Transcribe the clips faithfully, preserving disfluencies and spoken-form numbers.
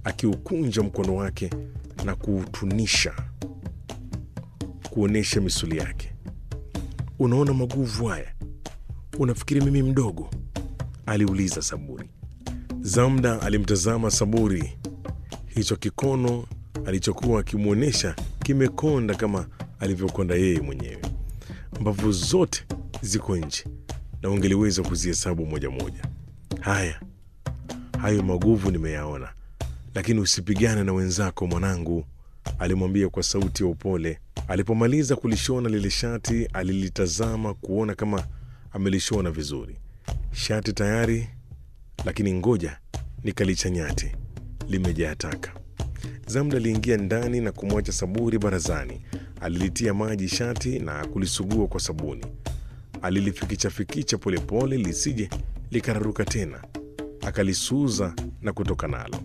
akiukunja mkono wake na kuutunisha kuonesha misuli yake. "Unaona maguvu haya? Unafikiri mimi mdogo?" aliuliza Saburi. Zamda alimtazama Saburi. Hicho kikono alichokuwa akimwonyesha kimekonda kama alivyokonda yeye mwenyewe. Mbavu zote ziko nje na ungeliweza kuzihesabu moja moja. "Haya, hayo maguvu nimeyaona, lakini usipigane na wenzako mwanangu," alimwambia kwa sauti ya upole. Alipomaliza kulishona lile shati, alilitazama kuona kama amelishona vizuri. "Shati tayari, lakini ngoja nikalichanyate, limejaa taka." Zamda aliingia ndani na kumwacha Saburi barazani. Alilitia maji shati na kulisugua kwa sabuni. Alilifikicha-fikicha polepole lisije likararuka tena. Akalisuuza na kutoka nalo.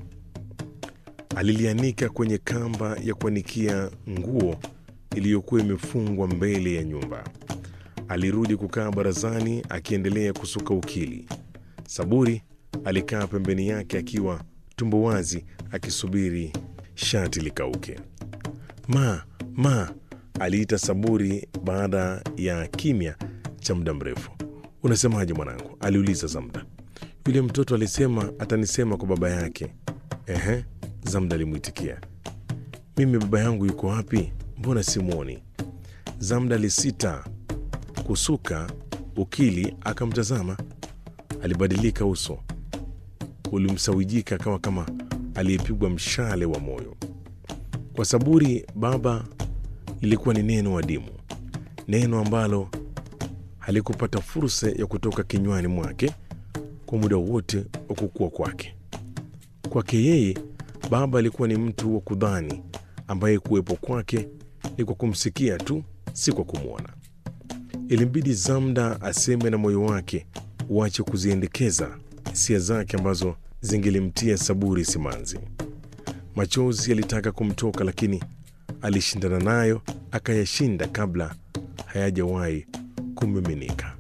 Alilianika kwenye kamba ya kuanikia nguo iliyokuwa imefungwa mbele ya nyumba. Alirudi kukaa barazani akiendelea kusuka ukili. Saburi alikaa pembeni yake akiwa tumbo wazi akisubiri shati likauke. "Ma, ma," aliita Saburi baada ya kimya cha muda mrefu. "Unasemaje mwanangu?" aliuliza Zamda. "Yule mtoto alisema atanisema kwa baba yake." "Ehe," Zamda alimuitikia. "Mimi baba yangu yuko wapi? Mbona simuoni?" Zamda alisita kusuka ukili, akamtazama. Alibadilika uso. Ulimsawijika kama kama aliyepigwa mshale wa moyo. Kwa Saburi, baba lilikuwa ni neno adimu, neno ambalo halikupata fursa ya kutoka kinywani mwake kwa muda wote wa kukua kwake. Kwake yeye, baba alikuwa ni mtu wa kudhani ambaye kuwepo kwake ni kwa kumsikia tu, si kwa kumwona. Ilimbidi Zamda aseme na moyo wake uache kuziendekeza hisia zake ambazo zingelimtia Saburi simanzi. Machozi yalitaka kumtoka, lakini alishindana nayo, akayashinda kabla hayajawahi kumiminika.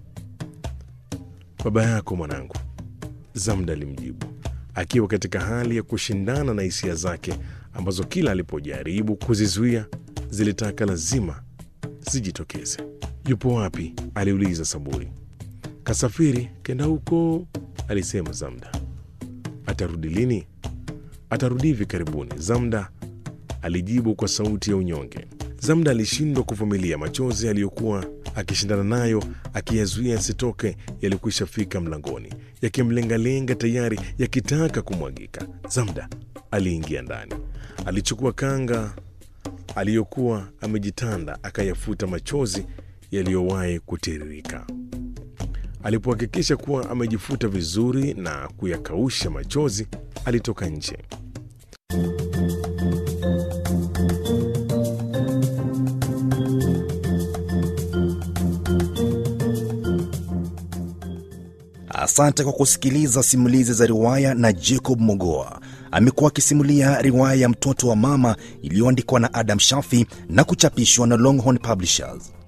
"Baba yako mwanangu," Zamda alimjibu, akiwa katika hali ya kushindana na hisia zake ambazo kila alipojaribu kuzizuia zilitaka lazima zijitokeze. "Yupo wapi?" aliuliza Saburi. "Kasafiri kenda huko," alisema Zamda. "Atarudi lini?" "Atarudi hivi karibuni," Zamda alijibu kwa sauti ya unyonge. Zamda alishindwa kuvumilia. Machozi aliyokuwa akishindana nayo akiyazuia asitoke yalikwisha fika mlangoni, yakimlengalenga tayari yakitaka kumwagika. Zamda aliingia ndani. Alichukua kanga aliyokuwa amejitanda, akayafuta machozi yaliyowahi kutiririka. Alipohakikisha kuwa amejifuta vizuri na kuyakausha machozi, alitoka nje. Asante kwa kusikiliza simulizi za riwaya na Jacob Mogoa. Amekuwa akisimulia riwaya ya Mtoto wa Mama iliyoandikwa na Adam Shafi na kuchapishwa na Longhorn Publishers.